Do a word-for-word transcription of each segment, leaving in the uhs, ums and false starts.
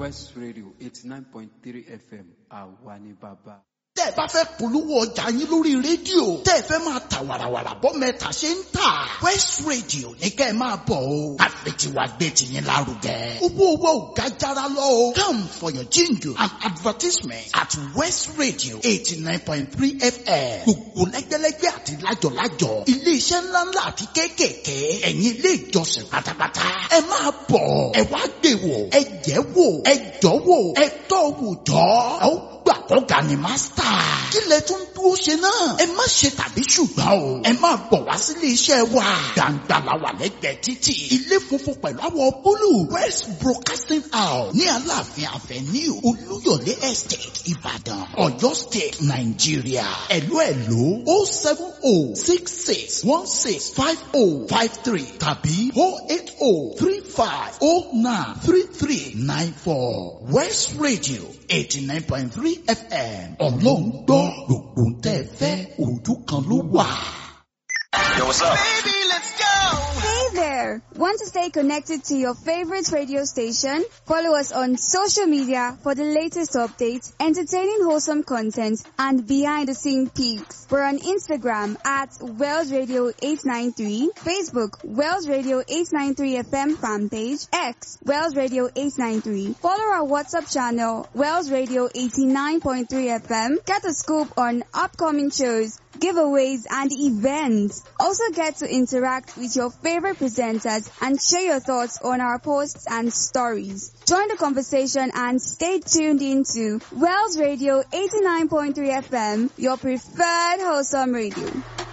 West Radio eighty nine point three F M àwa ni bàbá. Tẹ́ ẹ bá fẹ́ polówó ọjà yín lórí rédíò, tẹ́ ẹ fẹ́ máa ta wàràwàrà bọ́ mẹ́ta ṣe ń tà. West Radio ní kẹ́ ẹ máa bọ̀ o. Àfẹ̀tiwa gbé tiyín lárugẹ. Owó owó ò ga jára lọ o. Come for your jingle and advertisement at West Radio eighty nine point three F M. Gbogbo lẹ́gbẹ́lẹ́gbẹ́ àti lájọ̀lájọ̀. Ilé iṣẹ́ ńláńlá àti kéékèèké. Ẹ̀yin ilé ìjọsìn pátápátá. Ẹ máa bọ̀. Ẹ wá gbé wò. Ẹ jẹ́ wò. Ẹ jọ́ wò. Ẹ tọ́ wò jọ́. Ẹ ó gbà kọ́ga ni mástà. Kí lẹ tún dúró ṣe náà? Ẹ má ṣe tàbí ṣùgbọ́n o. Ẹ máa bọ̀ wá sílé iṣẹ́ wa. Gbàǹgbà la wà lẹ́gbẹ̀ẹ́ títì. Ilé funfun pẹ̀lú àwọ̀ búlù. West Broadcasting House ní Aláàfin Avenue Olúyọ̀lé Estate Ìbàdàn, Ọ̀yọ́ State, Nàìjíríà. Ẹ̀lú ẹ̀lú o seven o six six one six five o five three tàbí o eight o three five o nine three three nine four. West Radio eighty nine point three F M. Ọlọ́run gbọ́ gbogbo tẹ́ ẹ fẹ́ ojú kan ló wà. Yo, what's up? Baby, let's go! Hey there! Want to stay connected to your favorite radio station? Follow us on social media for the latest updates, entertaining wholesome content, and behind-the-scene peaks. We're on Instagram at Wells Radio eight nine three, Facebook Wells Radio eight nine three F M fan page, X Wells Radio eight nine three. Follow our WhatsApp channel Wells Radio eighty-nine point three F M. Get a scoop on upcoming shows, giveaways, and events. Also get to interact with your favorite presenters and share your thoughts on our posts and stories. Join the conversation and stay tuned into Wells Radio eighty-nine point three F M, your preferred wholesome radio.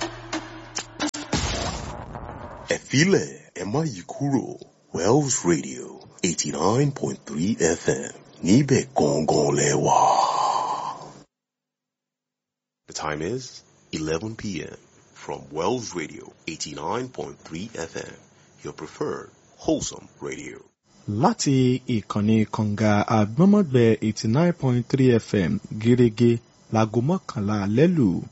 Ẹ filẹ̀, ẹ má yí kúrò. Wells Radio eighty-nine point three F M, níbẹ̀ gangan lẹ wà. The time is eleven p m from Wells Radio eighty-nine point three F M, your preferred wholesome radio. Láti ìkànnì kànga àgbọ́mọ̀gbẹ́ eighty nine point three F M gẹ́rẹ́gẹ́ láago mọ́kànlá lẹ́lù.